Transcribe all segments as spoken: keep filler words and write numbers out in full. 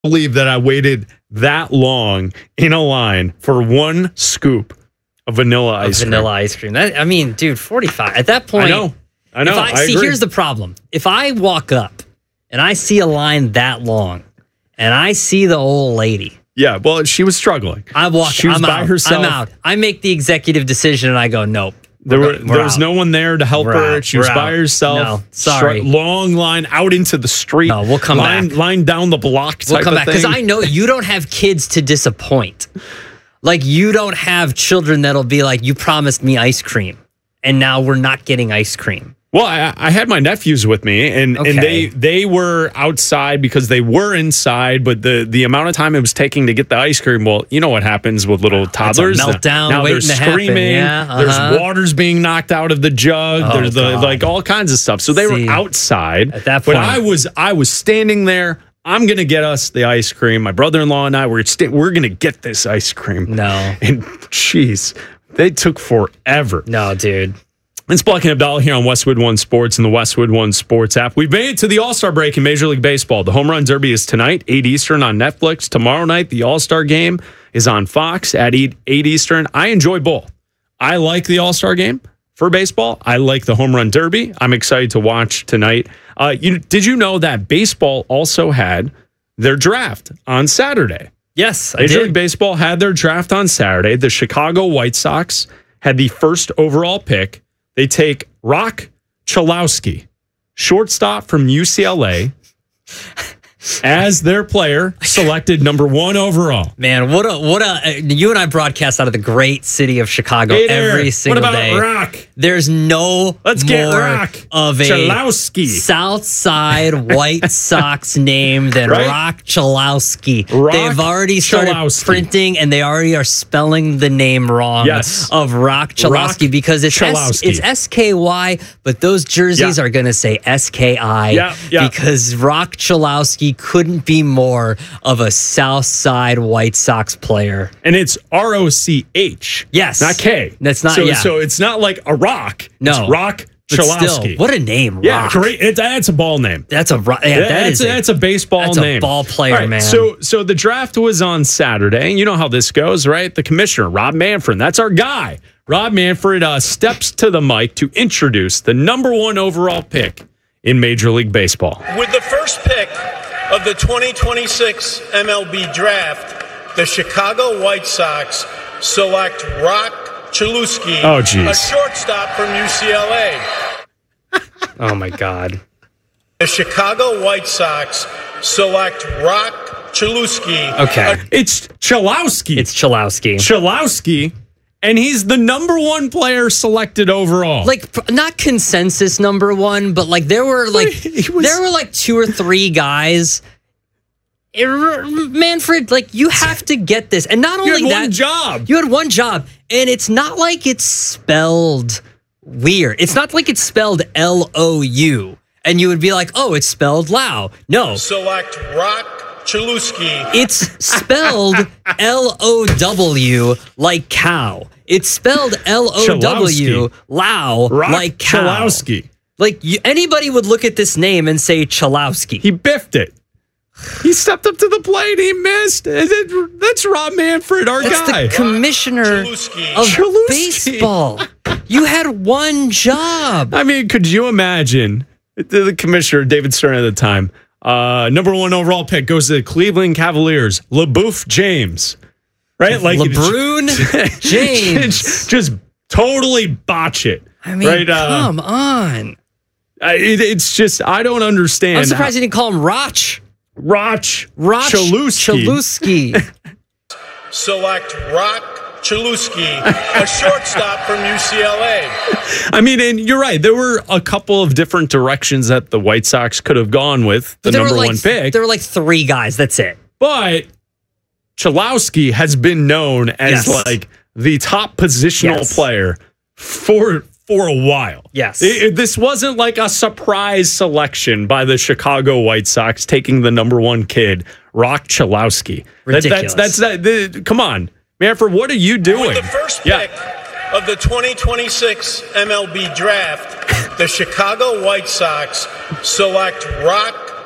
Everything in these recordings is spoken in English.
believe that I waited that long in a line for one scoop of vanilla ice of cream. Vanilla ice cream. That, I mean, dude, forty-five. At that point, I know. I know. If I, I see, agree. here's the problem. If I walk up and I see a line that long and I see the old lady. Yeah, well, she was struggling. I walk. She was I'm by out. herself. I'm out. I make the executive decision and I go, nope. There, were, We're there was out. no one there to help We're her. out. She was We're by out. herself. No, sorry. Str- long line out into the street. No, we'll come line, back. Line down the block type We'll come of back because thing. I know you don't have kids to disappoint. Like you don't have children that'll be like, you promised me ice cream, and now we're not getting ice cream. Well, I, I had my nephews with me, and, Okay. and they they were outside because they were inside, but the, the amount of time it was taking to get the ice cream, well, you know what happens with little toddlers. That's a meltdown Now waiting they're to happen. screaming. Yeah, uh-huh. There's waters being knocked out of the jug. Oh, there's the God. like all kinds of stuff. So they See, were outside. at that But point- I was I was standing there. I'm gonna get us the ice cream. My brother-in-law and I were st- we're gonna get this ice cream. No. And jeez, they took forever. No, dude. It's Black and Abdallah here on Westwood One Sports and the Westwood One Sports app. We've made it to the All-Star break in Major League Baseball. The Home Run Derby is tonight, eight Eastern on Netflix. Tomorrow night, the All-Star game is on Fox at eight Eastern. I enjoy both. I like the All-Star game for baseball. I like the Home Run Derby. I'm excited to watch tonight. Uh, you, did you know that baseball also had their draft on Saturday? Yes, I Major did. League Baseball had their draft on Saturday. The Chicago White Sox had the first overall pick. They take Rock Chalowski, shortstop from U C L A, as their player, selected number one overall. Man, what a what a you and I broadcast out of the great city of Chicago Hey there, every single what about day. Rock? There's no Let's get more Rock of a Chalowski. South Side White Sox name than Right? Rock Chalowski. Rock They've already started Chalowski. printing and they already are spelling the name wrong Yes. of Rock Chalowski Rock because it's S, Chalowski. it's S K Y, but those jerseys Yeah. are going to say S K I Yeah, yeah. because Rock Chalowski couldn't be more of a South Side White Sox player. And it's R O C H. Yes. Not K. That's not- so, yeah. so it's not like a rock. No. It's Rock But Chalowski. still, what a name, yeah, Rock. great. It, that's a ball name. That's a ro- yeah, that that's, is a, that's a baseball that's a name. ball player, All right, man. So, so the draft was on Saturday, and you know how this goes, right? The commissioner, Rob Manfred, that's our guy. Rob Manfred uh, steps to the mic to introduce the number one overall pick in Major League Baseball. With the first pick of the twenty twenty-six M L B Draft, the Chicago White Sox select Rock Chalowski, Oh, geez. a shortstop from U C L A. Oh my God. The Chicago White Sox select Rock Chalowski. Okay. It's Chalowski. It's Chalowski. Chalowski, and he's the number one player selected overall. Like p- not consensus number one, but like there were like He was- there were like two or three guys. It- Manfred, like you have to get this, and not you only had that, one job. you had one job, and it's not like it's spelled weird. It's not like it's spelled L O U, and you would be like, oh, it's spelled Lao. No, Select Rock Chalowski. it's spelled L O W like cow. It's spelled L O W Lao Rock like cow. Chalowski. Like you, anybody would look at this name and say Chalowski. He biffed it. He stepped up to the plate. He missed. That's Rob Manfred, our That's guy. the commissioner Chalowski. of Chalowski. baseball. You had one job. I mean, could you imagine the, the commissioner, David Stern at the time, uh, number one overall pick goes to the Cleveland Cavaliers, LaBouffe James, right? Like LeBron James. just, just totally botch it. I mean, right? Uh, come on. I- it, it's just I don't understand. I'm surprised you didn't call him Roch. Roch Roch Chalowski. Chalowski. Select Rock Chalowski, a shortstop from U C L A. I mean, and you're right. There were a couple of different directions that the White Sox could have gone with the But there number were like, one pick. There were like three guys. That's it. But Chalowski has been known as Yes. like the top positional Yes. player for for a while. Yes. It- it- this wasn't like a surprise selection by the Chicago White Sox taking the number one kid, Rock Chalowski. That- Ridiculous. that's that's that. The, come on, Manfred, what are you doing? With the first Yeah. pick of the twenty twenty-six M L B Draft, the Chicago White Sox select Rock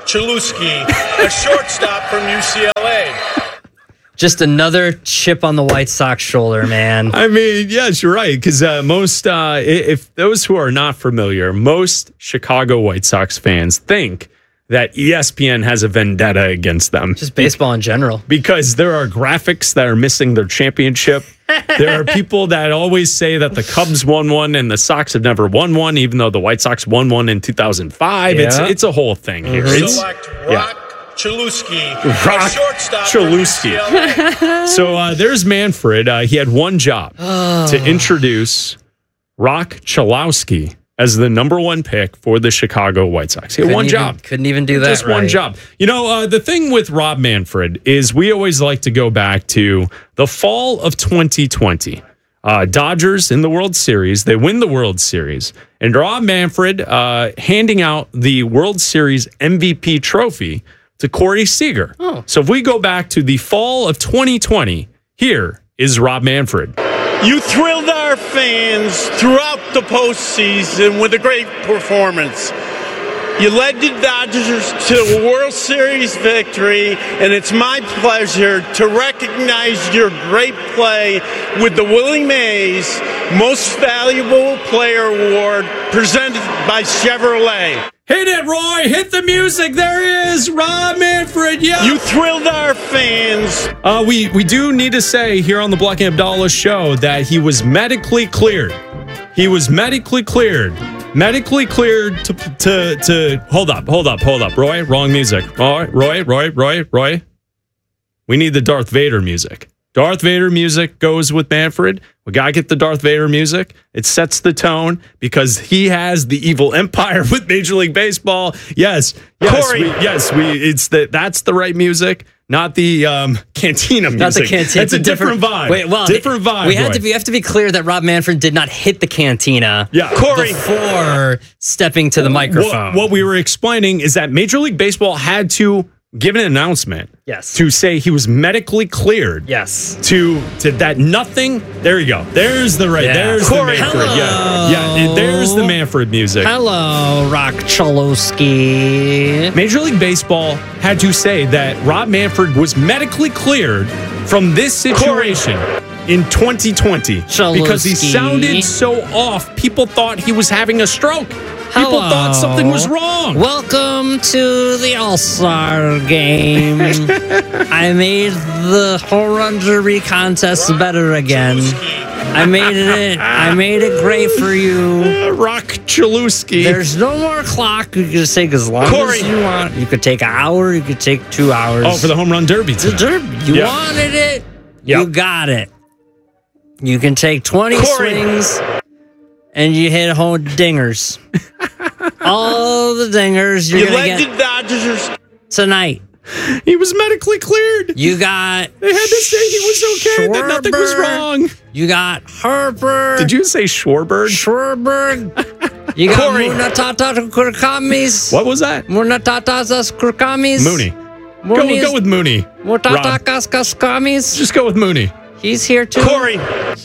Chalewski, a shortstop from U C L A. Just another chip on the White Sox shoulder, man. I mean, yes, you're right. Because uh, most, uh, if those who are not familiar, most Chicago White Sox fans think that E S P N has a vendetta against them. Just baseball in general. Because there are graphics that are missing their championship. There are people that always say that the Cubs won one and the Sox have never won one, even though the White Sox won one in two thousand five. Yeah. It's it's a whole thing here. Mm-hmm. It's, Select Rock yeah. Chalewski, Rock shortstop Chalewski. So uh, there's Manfred. Uh, he had one job oh. to introduce Rock Chalewski as the number one pick for the Chicago White Sox. He had couldn't one even, job. Couldn't even do that. Just right. one job. You know, uh, the thing with Rob Manfred is we always like to go back to the fall of twenty twenty. Uh, Dodgers in the World Series. They win the World Series. And Rob Manfred uh, handing out the World Series M V P trophy to Corey Seager. Oh. So if we go back to the fall of twenty twenty, here is Rob Manfred. You thrilled our fans throughout the postseason with a great performance. You led the Dodgers to a World Series victory, and it's my pleasure to recognize your great play with the Willie Mays Most Valuable Player Award presented by Chevrolet. Hit it, Roy. Hit the music. There he is, Rob Manfred. Yeah. You thrilled our fans. Uh, we, we do need to say here on the Black and Abdallah show that he was medically cleared. He was medically cleared. Medically cleared to, to, to, hold up, hold up, hold up. Roy, wrong music. Roy, Roy, Roy, Roy, Roy. We need the Darth Vader music. Darth Vader music goes with Manfred. We got to get the Darth Vader music. It sets the tone because he has the evil empire with Major League Baseball. Yes, yes, Corey. we, yes, we. It's the that's the right music, not the um, Cantina music. Not the Cantina. That's a different, different vibe. Wait, well, different vibe. We have Roy. to be we have to be clear that Rob Manfred did not hit the Cantina. Yeah, Corey. Before stepping to the microphone. What, what we were explaining is that Major League Baseball had to give an announcement. Yes. To say he was medically cleared. Yes. To to that nothing. There you go. There's the right. Yeah. There's Corey, the Manfred. hello. Yeah. Yeah. There's the Manfred music. Hello, Rock Chalewski. Major League Baseball had to say that Rob Manfred was medically cleared from this situation in twenty twenty because he Chalewski. sounded so off. People thought he was having a stroke. People Hello. thought something was wrong. Welcome to the All-Star game. I made the home run derby contest better again. I made it. I made it great for you. Uh, Rock Chalewski. There's no more clock. You can just take as long Corey. as you want. You could take an hour. You could take two hours. Oh, for the home run derby The tonight. derby. You Yeah. wanted it. Yep. You got it. You can take twenty Corey. swings and you hit home dingers. All the dingers you're You gonna led get the Dodgers. tonight. He was medically cleared. You got. They had to say he was okay, that nothing was Schwarber. wrong. You got Harper. Did you say Schwarber? Schwarber. You got Corey. Munatata Kurkamis. What was that? Munatata Kurkamis. Mooney. Go, Mooney's- go with Mooney. Mutata Rob. Kaskaskamis. Just go with Mooney. He's here too. Corey.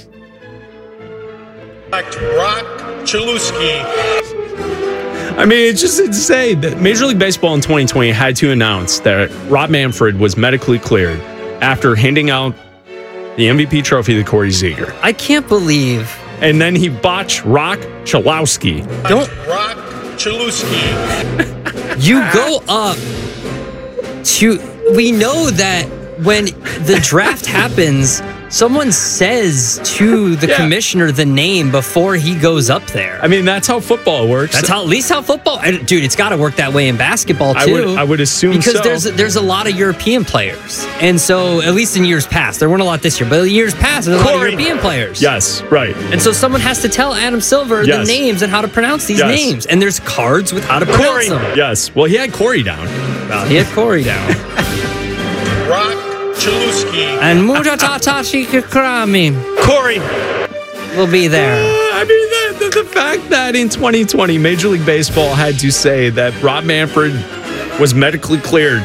Rock Chalewski. I mean, it's just insane that Major League Baseball in twenty twenty had to announce that Rob Manfred was medically cleared after handing out the M V P trophy to Corey Seager. I can't believe. And then he botched Rock Chalewski. Don't Rock Chalewski. you go up to. We know that when the draft happens, someone says to the Yeah. commissioner the name before he goes up there. I mean, that's how football works. That's how, at least how football, and dude. It's got to work that way in basketball too. I would, I would assume because so. there's there's a lot of European players, and so at least in years past, there weren't a lot this year, but in years past, there's a lot of Corey. European players. Yes, right. And so someone has to tell Adam Silver Yes. the names and how to pronounce these Yes. names, and there's cards with how to pronounce Corey. them. Yes. Well, he had Corey down. He had Corey down, Rock Chalewski. and Mutatatashi Kikrami Corey. will be there. Uh, I mean, the, the, the fact that in twenty twenty, Major League Baseball had to say that Rob Manfred was medically cleared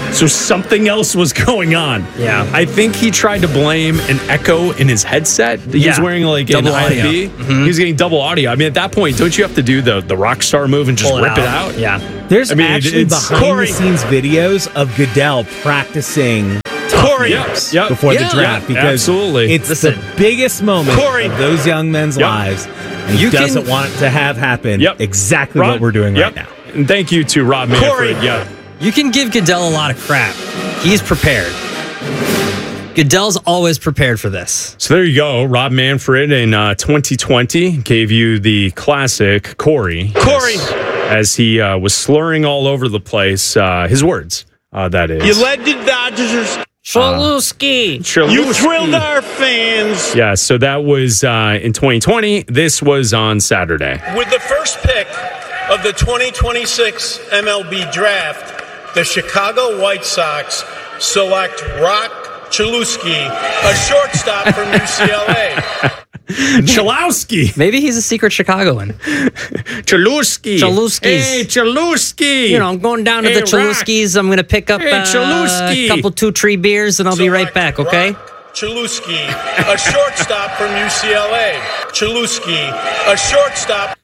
So something else was going on. Yeah. I think he tried to blame an echo in his headset. He was Yeah. wearing like Double an audio. I B. Mhm. He was getting double audio. I mean, at that point, don't you have to do the, the rock star move and just Pull rip it out? Yeah. There's I mean, actually it's- behind Corey. the scenes videos of Goodell practicing Corey. Yep. Yep. before Yeah. the draft Yeah, because absolutely. it's Listen. the biggest moment Corey. of those young men's Yep. lives, and he You can- doesn't want it to have happen. Yep. Exactly Rob- what we're doing yep. right now. And thank you to Rob Corey. Manfred. Yeah. You can give Goodell a lot of crap. He's prepared. Goodell's always prepared for this. So there you go. Rob Manfred in uh, twenty twenty gave you the classic Corey. Corey. As, as he uh, was slurring all over the place. Uh, his words, uh, that is. You led the Dodgers. Shalusky. You thrilled our fans Yeah, so that was uh, in twenty twenty. This was on Saturday. with the first pick of the twenty twenty-six M L B draft. The Chicago White Sox select Rock Chalewski, a shortstop from U C L A. Chalowski. Maybe he's a secret Chicagoan. Chalewski. Chalewskis. Hey, Chalewski. You know, I'm going down to Hey, the Rock. Chalewskis. I'm going to pick up Hey, uh, Chalewski. a couple two tree beers, and I'll be right Select back. Okay. Rock Chalewski, a shortstop from U C L A. Chalewski, a shortstop.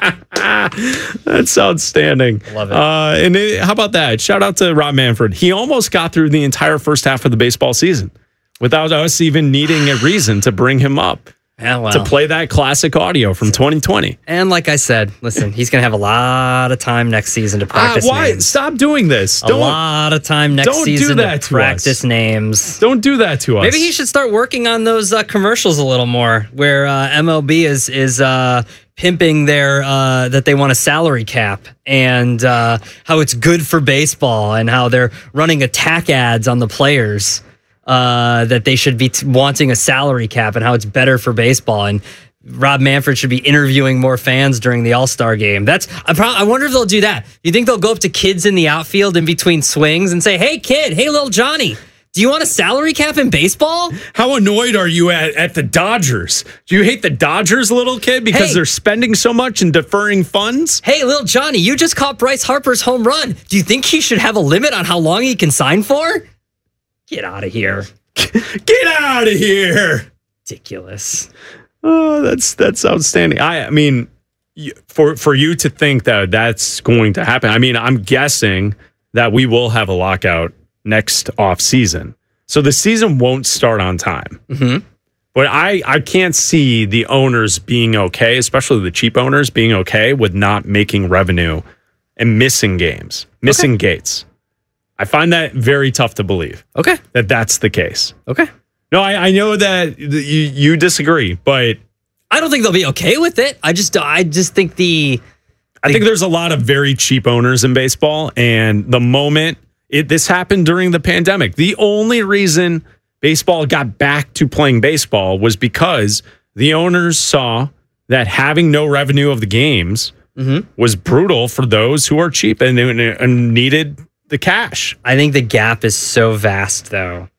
That's outstanding. Love it. Uh, and it, how about that? Shout out to Rob Manfred. He almost got through the entire first half of the baseball season without us even needing a reason to bring him up Yeah, well. to play that classic audio from twenty twenty. And like I said, listen, he's going to have a lot of time next season to Ah, practice why? names. Stop doing this. A Don't lot of time next don't do season that to to practice us. names. don't do that to us. Maybe he should start working on those uh, commercials a little more, where uh, M L B is is uh, pimping their uh, that they want a salary cap and uh, how it's good for baseball and how they're running attack ads on the players uh, that they should be t- wanting a salary cap and how it's better for baseball. And Rob Manfred should be interviewing more fans during the All-Star game. That's I, pro- I wonder if they'll do that. You think they'll go up to kids in the outfield in between swings and say, "Hey kid, hey little Johnny, do you want a salary cap in baseball?" How annoyed are you at, at the Dodgers? Do you hate the Dodgers, little kid, because Hey. they're spending so much and deferring funds? Hey, little Johnny, you just caught Bryce Harper's home run. Do you think he should have a limit on how long he can sign for? Get out of here. Get out of here. Ridiculous. Oh, that's that's outstanding. I, I mean, y- for for you to think that that's going to happen. I mean, I'm guessing that we will have a lockout next off season, so the season won't start on time. Mm-hmm. But I I can't see the owners being okay, especially the cheap owners being okay with not making revenue and missing games, missing gates. I find that very tough to believe Okay. that that's the case. Okay. No, I, I know that th- you you disagree, but I don't think they'll be okay with it. I just I just think the I think there's a lot of very cheap owners in baseball, and the moment it this happened during the pandemic, the only reason baseball got back to playing baseball was because the owners saw that having no revenue of the games Mhm. was brutal for those who are cheap and, and needed the cash. I think the gap is so vast though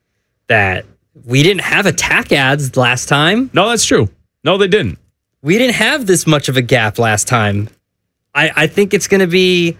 that we didn't have attack ads last time. No, that's true. No, they didn't. We didn't have this much of a gap last time. I, I think it's going to be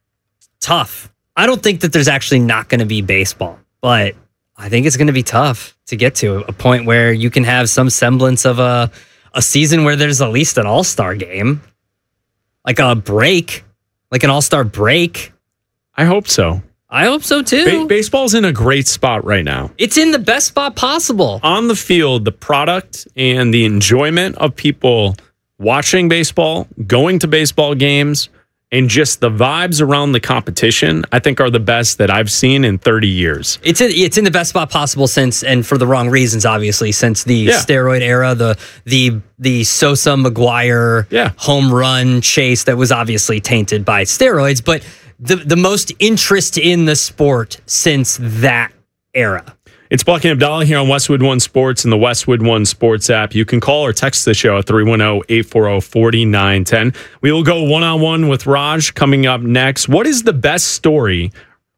tough. I don't think that there's actually not going to be baseball, but I think it's going to be tough to get to a point where you can have some semblance of a, a season where there's at least an all-star game, like a break, like an all-star break. I hope so. I hope so Ba- too. baseball's in a great spot right now. It's in the best spot possible. On the field, the product and the enjoyment of people watching baseball, going to baseball games, and just the vibes around the competition, I think are the best that I've seen in thirty years. It's in, it's in the best spot possible since, and for the wrong reasons, obviously, since the Yeah. steroid era, the the the Sosa McGuire Yeah. home run chase that was obviously tainted by steroids, but the the most interest in the sport since that era. It's Buck and Abdallah here on Westwood One Sports and the Westwood One Sports app. You can call or text the show at three one zero, eight four zero, four nine one zero. We will go one-on-one with Raj coming up next. What is the best story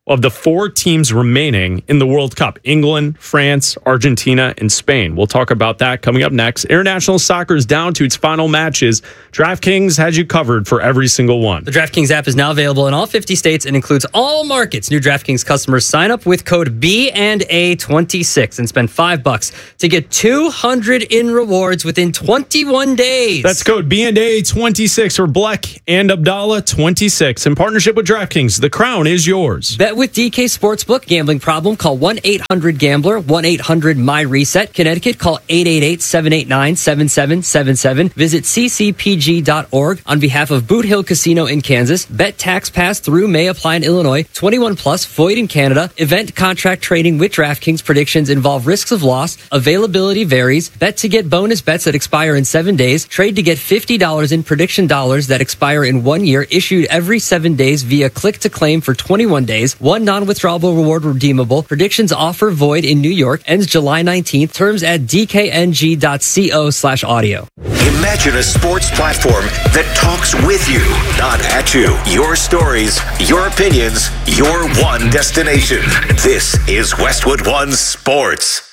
of the four teams remaining in the World Cup: England, France, Argentina, and Spain. We'll talk about that coming up next. International soccer is down to its final matches. DraftKings has you covered for every single one. The DraftKings app is now available in all fifty states and includes all markets. New DraftKings customers sign up with code B and A twenty-six and spend five bucks to get two hundred in rewards within twenty-one days. That's code B and A twenty-six for Black and Abdallah twenty-six. In partnership with DraftKings, the crown is yours. Bet with D K Sportsbook. Gambling problem? Call one eight hundred gambler, one eight hundred my reset. Connecticut, call eight eight eight, seven eight nine, seven seven seven seven. Visit c c p g dot org. On behalf of Boot Hill Casino in Kansas, bet tax pass through may apply in Illinois. twenty-one plus, void in Canada. Event contract trading with DraftKings. Predictions involve risks of loss. Availability varies. Bet to get bonus bets that expire in seven days. Trade to get fifty dollars in prediction dollars that expire in one year. Issued every seven days via click to claim for twenty-one days. One non-withdrawable reward redeemable. Predictions offer void in New York. Ends July nineteenth. Terms at d k n g dot co slash audio. Imagine a sports platform that talks with you, not at you. Your stories, your opinions, your one destination. This is Westwood One Sports.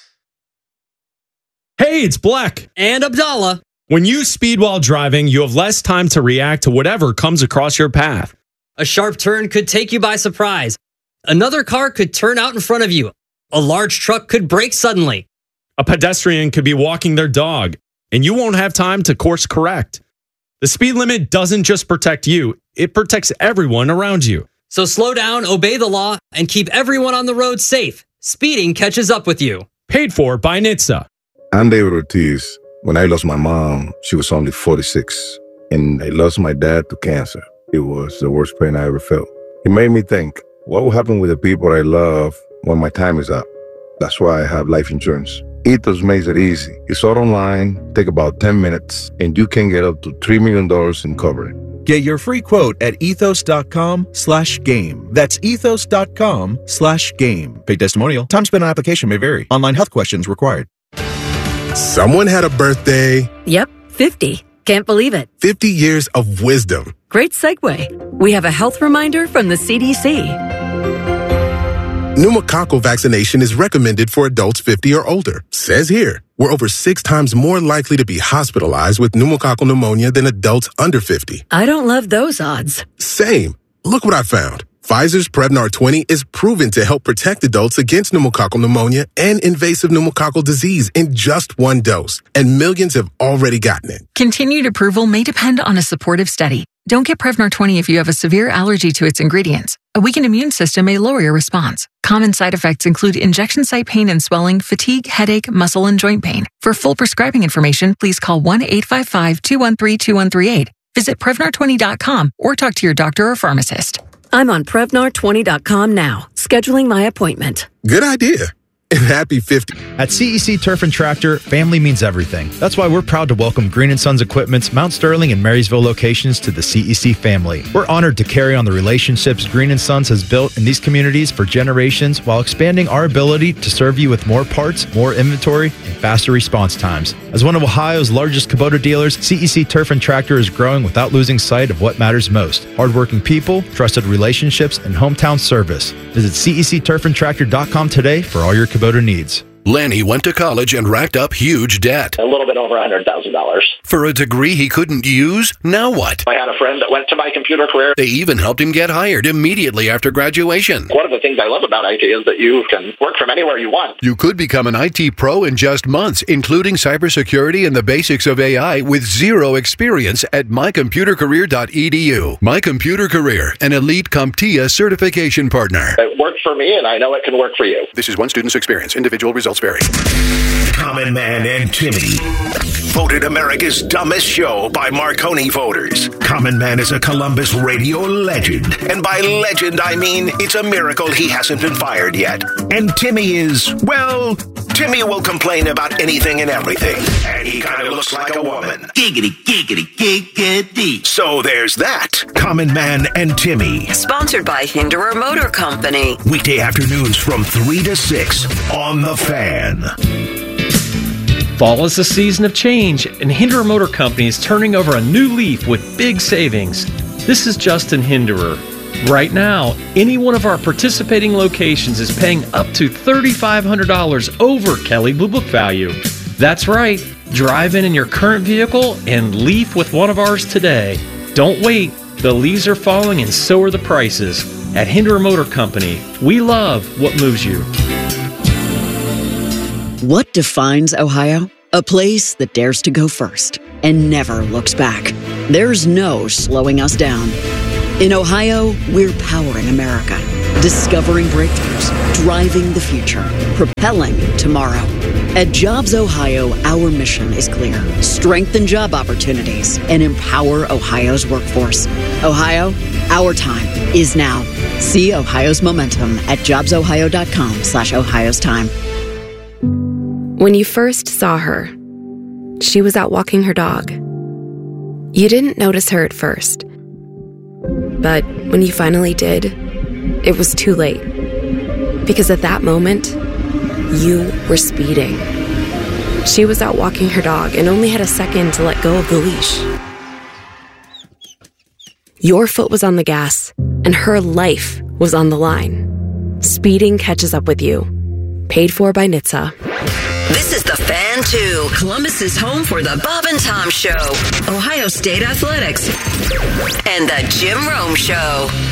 Hey, it's Black and Abdallah. When you speed while driving, you have less time to react to whatever comes across your path. A sharp turn could take you by surprise. Another car could turn out in front of you. A large truck could brake suddenly. A pedestrian could be walking their dog, and you won't have time to course correct. The speed limit doesn't just protect you, it protects everyone around you. So slow down, obey the law, and keep everyone on the road safe. Speeding catches up with you. Paid for by N H T S A. I'm David Ortiz. When I lost my mom, she was only forty-six, and I lost my dad to cancer. It was the worst pain I ever felt. It made me think, what will happen with the people I love when my time is up? That's why I have life insurance. Ethos makes it easy. It's all online, take about ten minutes, and you can get up to three million dollars in coverage. Get your free quote at ethos.com slash game. That's ethos.com slash game. Paid testimonial. Time spent on application may vary. Online health questions required. Someone had a birthday. Yep, fifty. Can't believe it. fifty years of wisdom. Great segue. We have a health reminder from the C D C. Pneumococcal vaccination is recommended for adults fifty or older. Says here, we're over six times more likely to be hospitalized with pneumococcal pneumonia than adults under fifty. I don't love those odds. Same. Look what I found. Pfizer's Prevnar twenty is proven to help protect adults against pneumococcal pneumonia and invasive pneumococcal disease in just one dose, and millions have already gotten it. Continued approval may depend on a supportive study. Don't get Prevnar twenty if you have a severe allergy to its ingredients. A weakened immune system may lower your response. Common side effects include injection site pain and swelling, fatigue, headache, muscle, and joint pain. For full prescribing information, please call one eight five five, two one three, two one three eight. Visit Prevnar twenty dot com or talk to your doctor or pharmacist. I'm on Prevnar twenty dot com now, scheduling my appointment. Good idea. And happy fifty. At C E C Turf and Tractor, family means everything. That's why we're proud to welcome Green and Sons Equipment's Mount Sterling and Marysville locations to the C E C family. We're honored to carry on the relationships Green and Sons has built in these communities for generations while expanding our ability to serve you with more parts, more inventory, and faster response times. As one of Ohio's largest Kubota dealers, C E C Turf and Tractor is growing without losing sight of what matters most: hardworking people, trusted relationships, and hometown service. Visit C E C turf and tractor dot com today for all your Kubota needs. Lanny went to college and racked up huge debt. A little bit over one hundred thousand dollars. For a degree he couldn't use? Now what? I had a friend that went to My Computer Career. They even helped him get hired immediately after graduation. One of the things I love about I T is that you can work from anywhere you want. You could become an I T pro in just months, including cybersecurity and the basics of A I with zero experience at my computer career dot e d u. My Computer Career, an elite CompTIA certification partner. It worked for me, and I know it can work for you. This is one student's experience. Individual results vary. Common Man and Timmy. Voted America's dumbest show by Marconi voters. Common Man is a Columbus radio legend. And by legend, I mean it's a miracle he hasn't been fired yet. And Timmy is, well, Timmy will complain about anything and everything. And he kind of looks like a woman. Giggity, giggity, giggity. So there's that. Common Man and Timmy. Sponsored by Hinderer Motor Company. Weekday afternoons from three to six on The Fan. Fall is a season of change, and Hinderer Motor Company is turning over a new leaf with big savings. This is Justin Hinderer. Right now, any one of our participating locations is paying up to three thousand five hundred dollars over Kelley Blue Book value. That's right. Drive in in your current vehicle and leave with one of ours today. Don't wait. The leaves are falling and so are the prices. At Hinderer Motor Company, we love what moves you. What defines Ohio? A place that dares to go first and never looks back. There's no slowing us down. In Ohio, we're powering America, discovering breakthroughs, driving the future, propelling tomorrow. At Jobs Ohio, our mission is clear. Strengthen job opportunities and empower Ohio's workforce. Ohio, our time is now. See Ohio's momentum at jobsohio.com slash Ohio's time. When you first saw her, she was out walking her dog. You didn't notice her at first. But when you finally did, it was too late. Because at that moment, you were speeding. She was out walking her dog and only had a second to let go of the leash. Your foot was on the gas, and her life was on the line. Speeding catches up with you. Paid for by N H T S A. This is the Fan two, Columbus's home for the Bob and Tom Show, Ohio State Athletics, and the Jim Rome Show.